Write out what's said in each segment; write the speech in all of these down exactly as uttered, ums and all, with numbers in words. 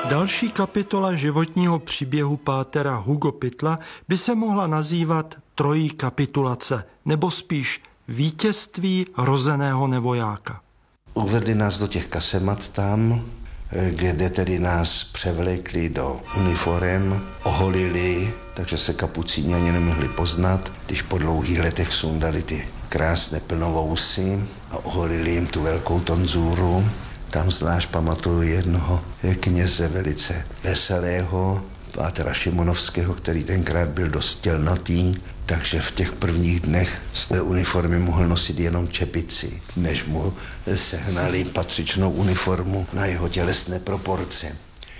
Další kapitola životního příběhu pátera Hugo Pytla by se mohla nazývat trojí kapitulace, nebo spíš vítězství rozeného nevojáka. Uvedli nás do těch kasemat tam, kde tedy nás převlékli do uniforem, oholili, takže se kapucíni ani nemohli poznat, když po dlouhých letech sundali ty krásné plnovousy a oholili jim tu velkou tonzůru. Tam zvlášť pamatuju jednoho kněze velice veselého, pátra Šimonovského, který tenkrát byl dost tělnatý, takže v těch prvních dnech z té uniformy mohl nosit jenom čepici, než mu sehnali patřičnou uniformu na jeho tělesné proporce.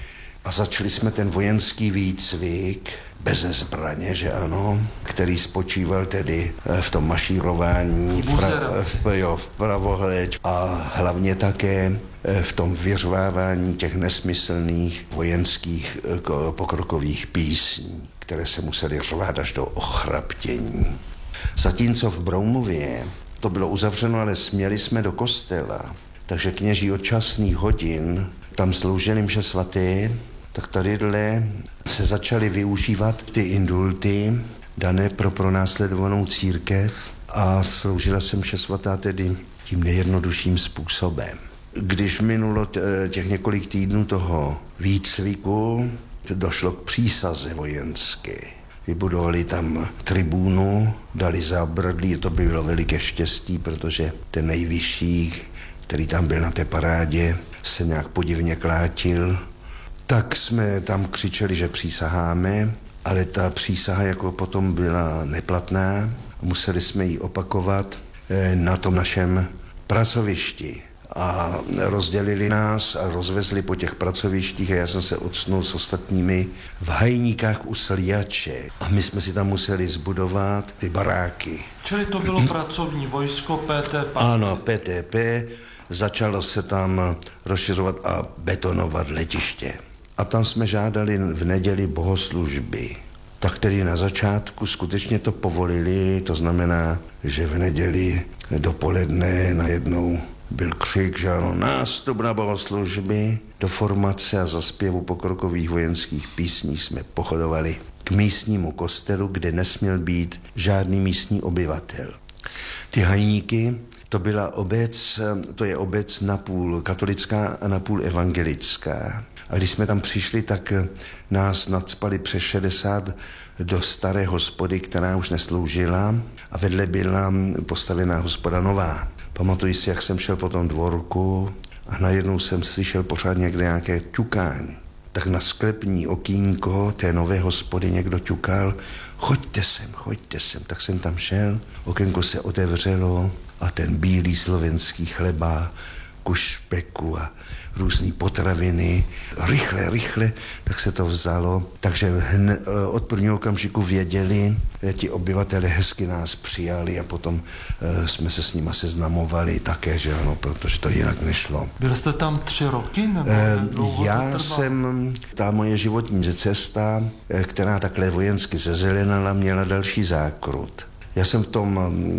A začali jsme ten vojenský výcvik bez zbraně, že ano, který spočíval tedy v tom mašírování, v, pra, jo, v pravohleď a hlavně také v tom vyřvávání těch nesmyslných vojenských pokrokových písní, které se musely řvát až do ochraptění. Zatímco v Broumově to bylo uzavřeno, ale směli jsme do kostela, takže kněží od časných hodin tam sloužili mše svaté, tak tadyhle se začaly využívat ty indulty dané pro pronásledovanou církev a sloužila se mše svatá tedy tím nejjednodušším způsobem. Když minulo těch několik týdnů toho výcviku, došlo k přísaze vojenské. Vybudovali tam tribúnu, dali zábradlí, to by bylo veliké štěstí, protože ten nejvyšší, který tam byl na té parádě, se nějak podivně klátil. Tak jsme tam křičeli, že přísaháme, ale ta přísaha jako potom byla neplatná. Museli jsme ji opakovat na tom našem pracovišti. A rozdělili nás a rozvezli po těch pracovištích a já jsem se odsnul s ostatními v hajníkách u Sliače. A my jsme si tam museli zbudovat ty baráky. Čili to bylo pracovní vojsko P T P? Ano, P T P. Začalo se tam rozšiřovat a betonovat letiště. A tam jsme žádali v neděli bohoslužby. Tak tedy na začátku skutečně to povolili, to znamená, že v neděli dopoledne najednou byl křik, že ano, nástup na bohoslužby, do formace a za zpěvu pokrokových vojenských písní jsme pochodovali k místnímu kostelu, kde nesměl být žádný místní obyvatel. Ty hajníky, to byla obec, to je obec napůl katolická a napůl evangelická. A když jsme tam přišli, tak nás nacpali přes šedesát do staré hospody, která už nesloužila a vedle byla postavená hospoda nová. Pamatuji si, jak jsem šel po tom dvorku a najednou jsem slyšel pořád někde nějaké ťukání. Tak na sklepní okýnko té nové hospody někdo ťukal, choďte sem, choďte sem. Tak jsem tam šel, okénko se otevřelo a ten bílý slovenský chleba, kus špeku a různý potraviny, rychle, rychle, tak se to vzalo. Takže hned, od prvního okamžiku věděli, ti obyvatele hezky nás přijali a potom uh, jsme se s nima seznamovali také, že ano, protože to jinak nešlo. Byl jste tam tři roky? Nebo uh, já jsem, ta moje životní cesta, která takhle vojensky zezelenala, měla další zákrut. Já jsem v tom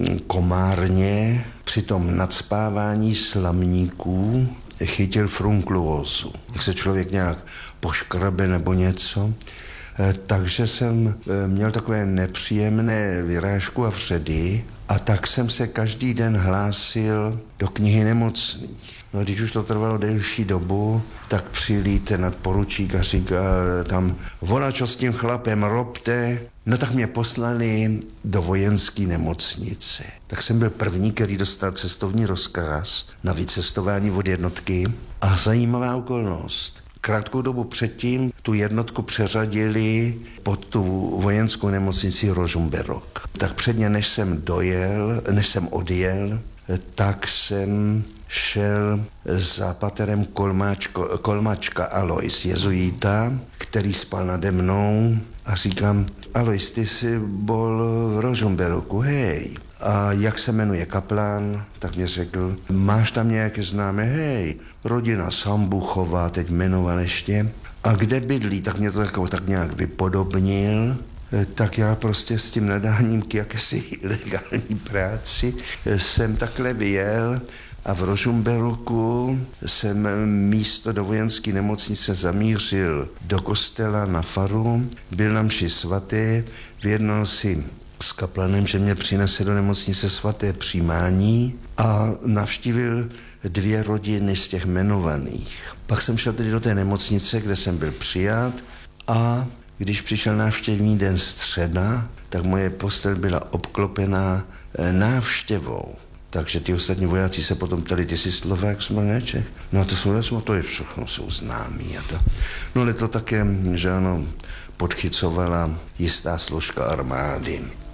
Komárně při tom nadspávání slamníků chytil frunkluózu. Jak se člověk nějak poškrabe nebo něco. Takže jsem měl takové nepříjemné vyrážku a vředy a tak jsem se každý den hlásil do knihy nemocných. No když už to trvalo delší dobu, tak přijeli ten nadporučík a říká tam, vola, čo s tím chlapem robte. No tak mě poslali do vojenské nemocnice. Tak jsem byl první, který dostal cestovní rozkaz na vycestování od jednotky. A zajímavá okolnost. Krátkou dobu předtím tu jednotku přeřadili pod tu vojenskou nemocnici Rožumberok. Tak předně, než jsem dojel, než jsem odjel, tak jsem šel za paterem Kolmáčko, Kolmačka Alois, jezuita, který spal nade mnou a říkám, Alois, ty jsi bol v Rožumberoku, hej. A jak se jmenuje kaplán, tak mě řekl, máš tam nějaké známé, hej, rodina Sambuchová, teď jmenoval ještě. A kde bydlí, tak mě to tak, tak nějak vypodobnil. Tak já prostě s tím nadáním k jakési ilegální práci jsem takhle vyjel A v Rožumberku jsem místo do vojenské nemocnice zamířil do kostela na faru, byl na mši svaté, vyjednal si s kaplanem, že mě přinese do nemocnice svaté přijímání a navštívil dvě rodiny z těch jmenovaných. Pak jsem šel tedy do té nemocnice, kde jsem byl přijat a když přišel návštěvní den středa, tak moje postel byla obklopená návštěvou. Takže ty ostatní vojáci se potom ptali, ty jsi Slovák, Smanéček? No a to jsou lesmo, to je všechno, jsou známí. A to. No ale to také, že ano, podchycovala jistá složka armády.